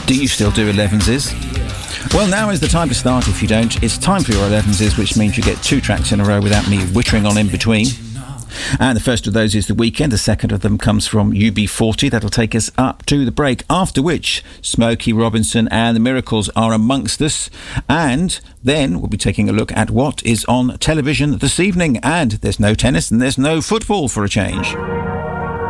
Do you still do 11s? Well, now is the time to start if you don't. It's time for your 11s, which means you get 2 tracks in a row without me wittering on in between. And the first of those is The Weeknd. The second of them comes from UB40. That'll take us up to the break, after which Smokey Robinson and the Miracles are amongst us. And then we'll be taking a look at what is on television this evening. And there's no tennis and there's no football for a change.